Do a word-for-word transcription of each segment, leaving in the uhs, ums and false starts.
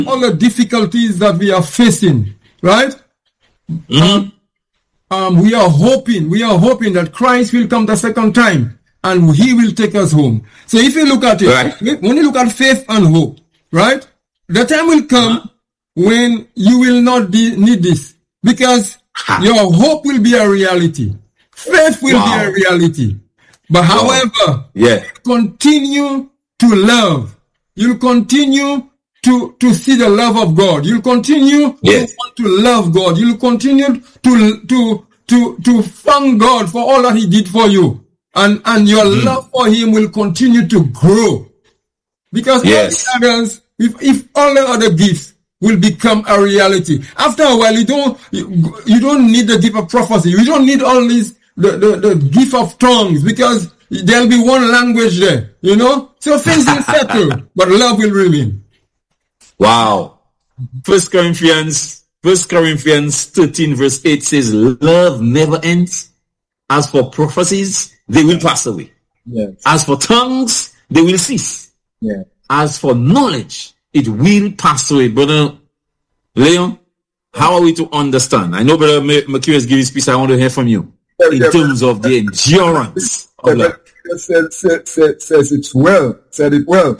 all the difficulties that we are facing, right? Mm-hmm. Um, um, we are hoping, we are hoping that Christ will come the second time and he will take us home. So if you look at it, right. when you look at faith and hope, right? The time will come uh-huh. when you will not de- need this, because ha. your hope will be a reality. Faith will wow. be a reality. But wow. however, yeah. continue to love. You'll continue to, to see the love of God. You'll continue yes. to want to love God. You'll continue to, to, to, to thank God for all that he did for you. And, and your mm. love for him will continue to grow. Because yes. all the others, if, if all the other gifts will become a reality. After a while, you don't, you, you don't need the gift of prophecy. You don't need all these, the, the, the gift of tongues, because there'll be one language there, you know? So things will settle, but love will remain. Wow. First Corinthians, First Corinthians thirteen verse eight says, love never ends. As for prophecies, they will pass away. Yes. As for tongues, they will cease. Yeah. As for knowledge, it will pass away. Brother Leon, how are we to understand? I know Brother McHugh has given his speech. I want to hear from you in yeah, terms of the endurance of love. Says, says, says, says it's well. Said it well.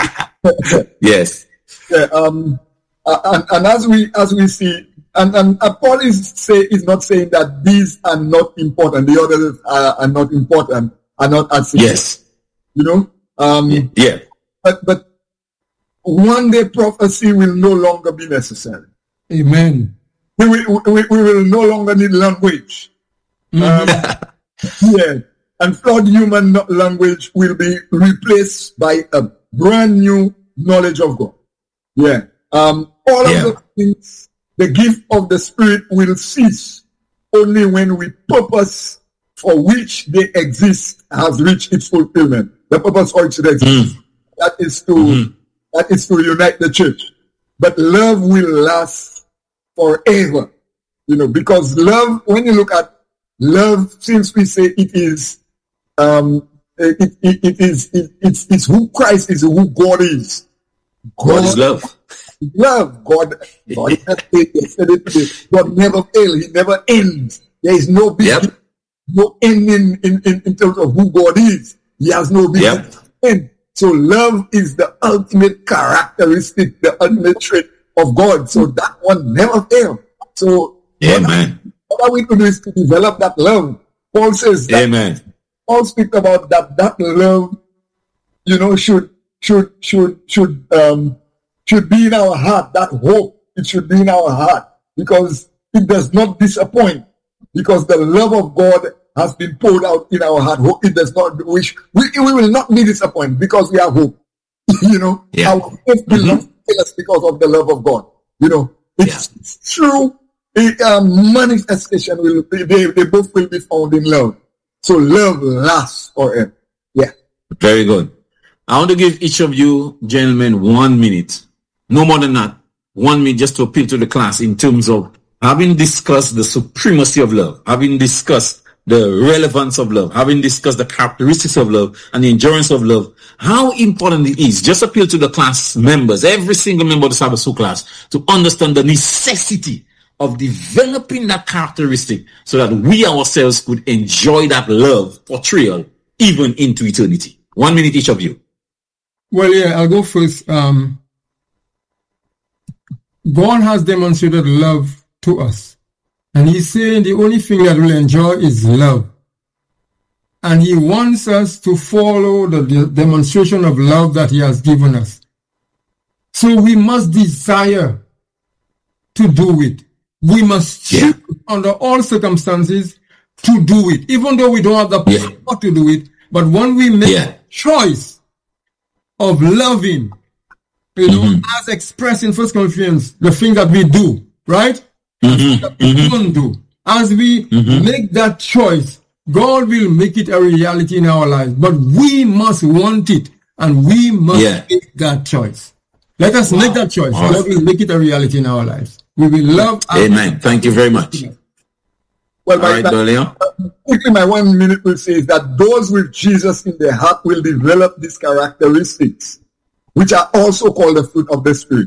Yes. Yeah, um, and, and as we as we see, and, and uh, Paul is say is not saying that these are not important. The others are, are not important. Are not as yes. You know. Um, yeah. But but one day prophecy will no longer be necessary. Amen. We will we, we will no longer need language. Mm-hmm. Um, yeah. And flawed human language will be replaced by a brand new knowledge of God. Yeah. Um, all yeah. of the things, the gift of the Spirit will cease only when we purpose for which they exist has reached its fulfillment. The purpose for which it exists. Mm. That is to mm-hmm. that is to unite the church. But love will last forever. You know, because love, when you look at love, since we say it is Um, it, it, it is it, it's, it's who Christ is, who God is. God, God is love. Love. God. God, God never fails. He never ends. There is no beginning, yep. no ending in, in, in terms of who God is. He has no beginning. Yep. So love is the ultimate characteristic, the ultimate trait of God. So that one never fails. So Amen. What, what are we to do is to develop that love. Paul says that. Amen. Paul speak about that that love, you know, should should should should um should be in our heart. That hope, it should be in our heart, because it does not disappoint, because the love of God has been poured out in our heart. It does not wish we, we will not be disappointed because we have hope. You know, yeah. our faith will not fail us because of the love of God. You know, it's, yeah. it's true. It, um, manifestation will be, they, they both will be found in love. So love lasts forever. Yeah. Very good. I want to give each of you gentlemen one minute. No more than that. One minute just to appeal to the class in terms of having discussed the supremacy of love, having discussed the relevance of love, having discussed the characteristics of love and the endurance of love, how important it is. Just appeal to the class members, every single member of the Sabbath School class, to understand the necessity of developing that characteristic so that we ourselves could enjoy that love portrayal even into eternity. One minute each of you. Well, yeah, I'll go first. Um, God has demonstrated love to us. And he's saying the only thing that we'll enjoy is love. And he wants us to follow the de- demonstration of love that he has given us. So we must desire to do it. We must choose yeah. under all circumstances to do it, even though we don't have the power yeah. to do it. But when we make yeah. a choice of loving, you know, mm-hmm. as expressed in First Corinthians, the thing that we do, right? Mm-hmm. That we mm-hmm. don't do. As we mm-hmm. make that choice, God will make it a reality in our lives. But we must want it, and we must yeah. make that choice. Let us wow. make that choice. Awesome. God will make it a reality in our lives. We will love. Amen. Thank you very much. Well, my, right, that, quickly, my one minute will say is that those with Jesus in their heart will develop these characteristics, which are also called the fruit of the Spirit.